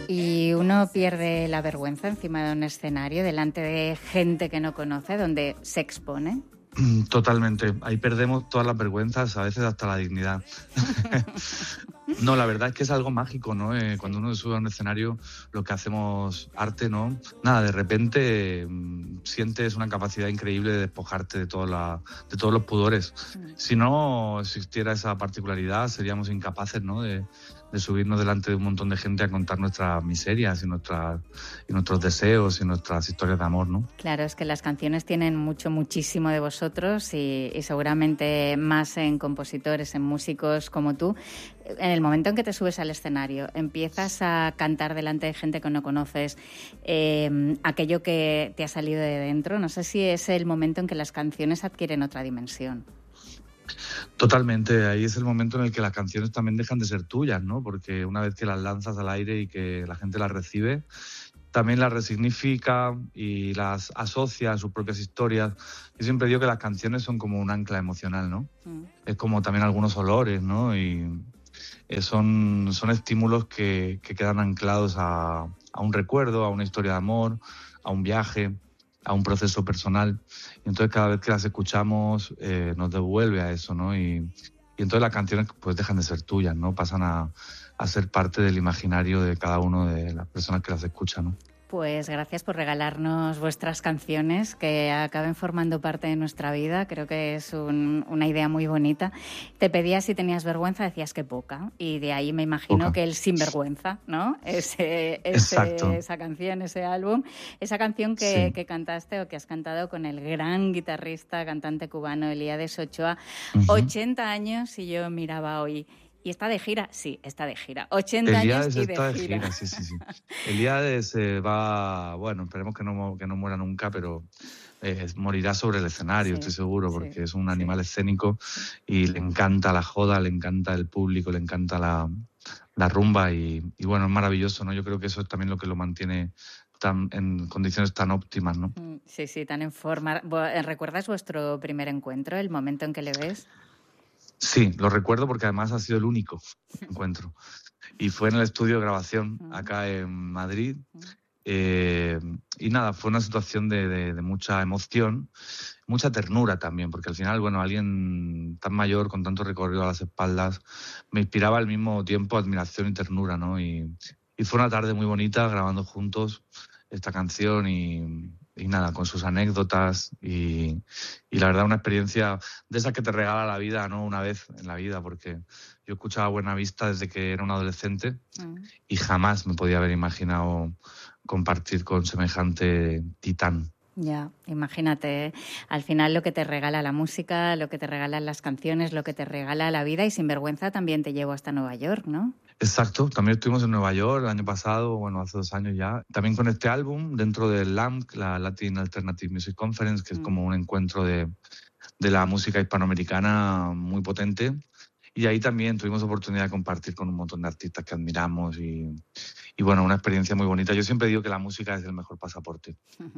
Y uno pierde la vergüenza encima de un escenario, delante de gente que no conoce, donde se expone. Totalmente. Ahí perdemos todas las vergüenzas, a veces hasta la dignidad. No, la verdad es que es algo mágico, ¿no? Cuando uno se sube a un escenario, lo que hacemos arte, ¿no? Nada, de repente sientes una capacidad increíble de despojarte de todos los pudores. Si no existiera esa particularidad, seríamos incapaces, ¿no? De subirnos delante de un montón de gente a contar nuestras miserias y nuestros deseos y nuestras historias de amor, ¿no? Claro, es que las canciones tienen muchísimo de vosotros y seguramente más en compositores, en músicos como tú. En el momento en que te subes al escenario, empiezas a cantar delante de gente que no conoces, aquello que te ha salido de dentro, no sé si es el momento en que las canciones adquieren otra dimensión. Totalmente, ahí es el momento en el que las canciones también dejan de ser tuyas, ¿no? Porque una vez que las lanzas al aire y que la gente las recibe, también las resignifica y las asocia a sus propias historias. Yo siempre digo que las canciones son como un ancla emocional, ¿no? Es como también algunos olores, ¿no? Y son estímulos que quedan anclados a un recuerdo, a una historia de amor, a un viaje, a un proceso personal. Y entonces cada vez que las escuchamos nos devuelve a eso, ¿no? Y entonces las canciones pues dejan de ser tuyas, ¿no? Pasan a ser parte del imaginario de cada uno de las personas que las escuchan, ¿no? Pues gracias por regalarnos vuestras canciones que acaben formando parte de nuestra vida. Creo que es una idea muy bonita. Te pedía si tenías vergüenza, decías que poca. Y de ahí me imagino Poca. que el Sinvergüenza, ¿no? Esa canción, ese álbum. Esa canción que cantaste o que has cantado con el gran guitarrista, cantante cubano Elías Ochoa. 80 años y yo miraba hoy. ¿Y está de gira? Sí, está de gira. 80 años y está de gira. Sí. Elías va, bueno, esperemos que no muera nunca, pero morirá sobre el escenario, estoy seguro, porque es un animal escénico y le encanta la joda, le encanta el público, le encanta la rumba y bueno, es maravilloso, ¿no? Yo creo que eso es también lo que lo mantiene en condiciones tan óptimas, ¿no? Sí, tan en forma. ¿Recuerdas vuestro primer encuentro, el momento en que le ves? Sí, lo recuerdo porque además ha sido el único encuentro. Y fue en el estudio de grabación, acá en Madrid. Y nada, fue una situación de mucha emoción, mucha ternura también, porque al final, bueno, alguien tan mayor, con tanto recorrido a las espaldas, me inspiraba al mismo tiempo admiración y ternura, ¿no? Y fue una tarde muy bonita grabando juntos esta canción y nada, con sus anécdotas y la verdad una experiencia de esas que te regala la vida, ¿no? Una vez en la vida, porque yo escuchaba Buenavista desde que era un adolescente y jamás me podía haber imaginado compartir con semejante titán. Ya, imagínate, al final lo que te regala la música, lo que te regalan las canciones, lo que te regala la vida y Sinvergüenza también te llevó hasta Nueva York, ¿no? Exacto, también estuvimos en Nueva York el año pasado, bueno, hace 2 años ya, también con este álbum dentro del LAMC, la Latin Alternative Music Conference, que es como un encuentro de la música hispanoamericana muy potente. Y ahí también tuvimos oportunidad de compartir con un montón de artistas que admiramos y bueno, una experiencia muy bonita. Yo siempre digo que la música es el mejor pasaporte,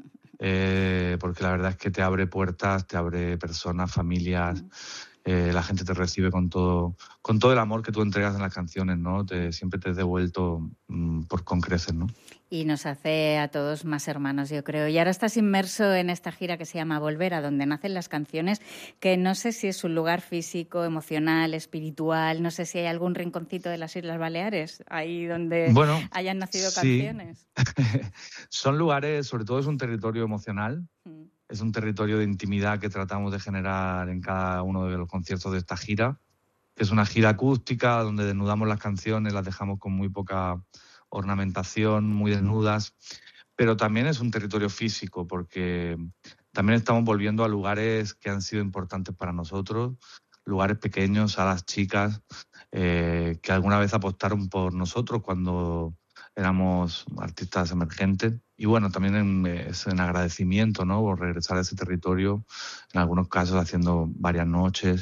porque la verdad es que te abre puertas, te abre personas, familias, la gente te recibe con todo el amor que tú entregas en las canciones, ¿no? Siempre te has devuelto con creces, ¿no? Y nos hace a todos más hermanos, yo creo. Y ahora estás inmerso en esta gira que se llama Volver, a donde nacen las canciones, que no sé si es un lugar físico, emocional, espiritual, no sé si hay algún rinconcito de las Islas Baleares, ahí donde hayan nacido canciones. Son lugares, sobre todo es un territorio emocional, es un territorio de intimidad que tratamos de generar en cada uno de los conciertos de esta gira, que es una gira acústica donde desnudamos las canciones, las dejamos con muy poca ornamentación, muy desnudas, pero también es un territorio físico porque también estamos volviendo a lugares que han sido importantes para nosotros, lugares pequeños, salas chicas, que alguna vez apostaron por nosotros cuando éramos artistas emergentes. Y bueno, también es en agradecimiento, ¿no? Por regresar a ese territorio, en algunos casos haciendo varias noches,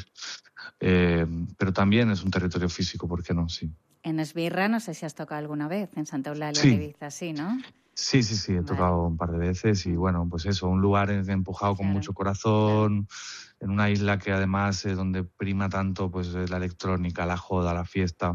pero también es un territorio físico, ¿por qué no? Sí. En Esbirra, no sé si has tocado alguna vez, en Santa Eulalia de Ibiza, sí, ¿no? Sí, he tocado un par de veces y bueno, pues eso, un lugar empujado con mucho corazón, en una isla que además es donde prima tanto pues la electrónica, la joda, la fiesta.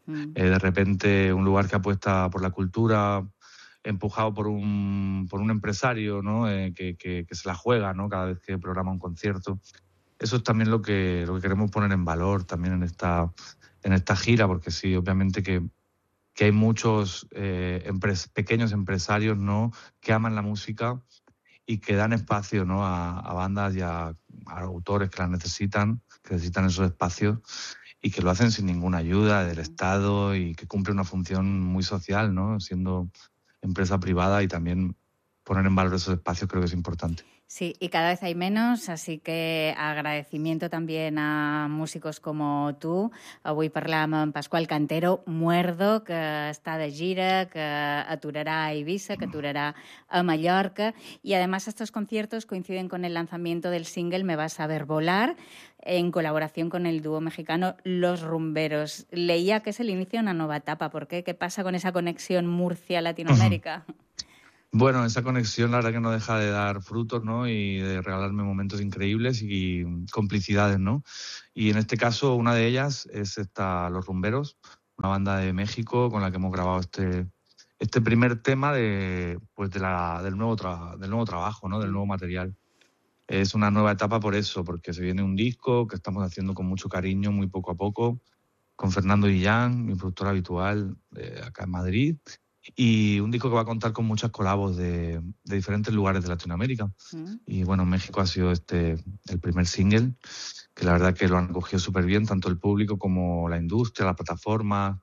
De repente un lugar que apuesta por la cultura, empujado por un empresario, ¿no? Que se la juega, ¿no? Cada vez que programa un concierto. Eso es también lo que queremos poner en valor también en esta gira, porque sí, obviamente que hay muchos pequeños empresarios, ¿no? Que aman la música y que dan espacio, ¿no? a bandas y a autores que necesitan esos espacios, y que lo hacen sin ninguna ayuda del Estado y que cumple una función muy social, ¿no? Siendo empresa privada, y también poner en valor esos espacios creo que es importante. Sí, y cada vez hay menos, así que agradecimiento también a músicos como tú. Avui parlàvem amb Pasqual Cantero, Muerdo, que està de gira, que aturará a Ibiza, que aturará a Mallorca, y además estos conciertos coinciden con el lanzamiento del single Me vas a ver volar, en colaboración con el dúo mexicano Los Rumberos. Leía que es el inicio de una nueva etapa. ¿Por qué? ¿Qué pasa con esa conexión Murcia-Latinoamérica? Bueno, esa conexión la verdad que no deja de dar frutos, ¿no? Y de regalarme momentos increíbles y complicidades, ¿no? Y en este caso una de ellas es Los Rumberos, una banda de México con la que hemos grabado este primer tema del nuevo trabajo, ¿no? Del nuevo material. Es una nueva etapa por eso, porque se viene un disco que estamos haciendo con mucho cariño, muy poco a poco, con Fernando Guillán, mi productor habitual acá en Madrid. Y un disco que va a contar con muchas colabos de diferentes lugares de Latinoamérica. Y bueno, México ha sido el primer single, que la verdad que lo han acogido súper bien, tanto el público como la industria, las plataformas.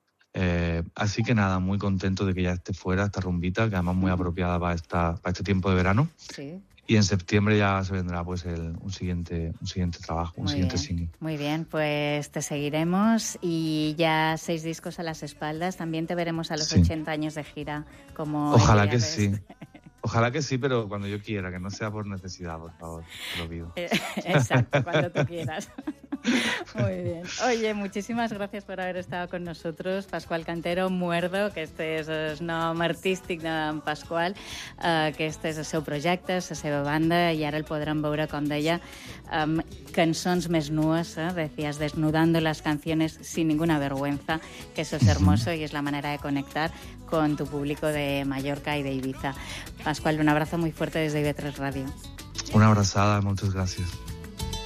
Así que nada, muy contento de que ya esté fuera esta rumbita, que además muy apropiada para este tiempo de verano. Sí. Y en septiembre ya se vendrá pues un siguiente trabajo, un siguiente single. Muy bien, pues te seguiremos, y ya 6 discos a las espaldas. También te veremos a los 80 años de gira. Ojalá que sí. Ojalá que sí, pero cuando yo quiera, que no sea por necesidad, por favor, te lo pido. Exacto, cuando tú quieras. Muy bien. Oye, muchísimas gracias por haber estado con nosotros. Pasqual Cantero, Muerdo, que este és el nom artístic d'en Pasqual, que este és el seu projecte, la seva banda, i ara el podrem veure, com deia, cançons més nues, decías, desnudando las canciones sin ninguna vergüenza, que eso es hermoso y es la manera de conectar con tu público de Mallorca y de Ibiza. Pasqual, un abrazo muy fuerte desde IB3 Radio. Una abrazada, muchas gracias.